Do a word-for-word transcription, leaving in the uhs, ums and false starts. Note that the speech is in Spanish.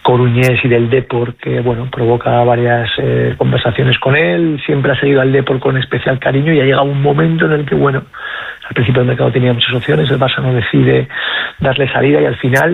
coruñés y del Depor, que bueno, provoca varias eh, conversaciones con él. Siempre ha seguido al Depor con especial cariño y ha llegado un momento en el que, bueno, al principio del mercado tenía muchas opciones, el Barça no decide darle salida y al final